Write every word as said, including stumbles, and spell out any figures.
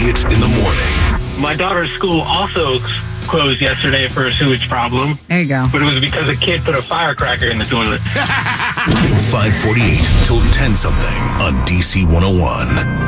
Elliott in the morning. My daughter's school also closed yesterday for a sewage problem. There you go. But it was because a kid put a firecracker in the toilet. five forty-eight till ten something on D C one oh one.